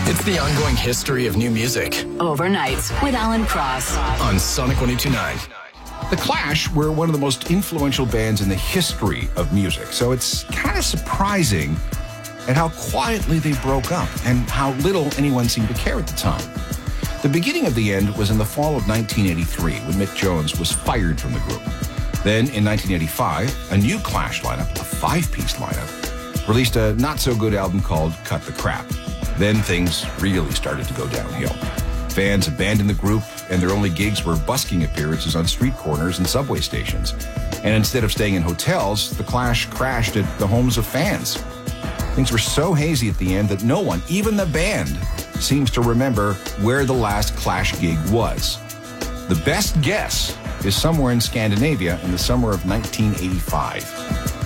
It's the ongoing history of new music. Overnights with Alan Cross on Sonic 102.9. The Clash were one of the most influential bands in the history of music, so it's kind of surprising at how quietly they broke up and how little anyone seemed to care at the time. The beginning of the end was in the fall of 1983 when Mick Jones was fired from the group. Then in 1985, a new Clash lineup, a five-piece lineup, released a not-so-good album called Cut the Crap. Then things really started to go downhill. Fans abandoned the group, and their only gigs were busking appearances on street corners and subway stations. And instead of staying in hotels, the Clash crashed at the homes of fans. Things were so hazy at the end that no one, even the band, seems to remember where the last Clash gig was. The best guess is somewhere in Scandinavia in the summer of 1985.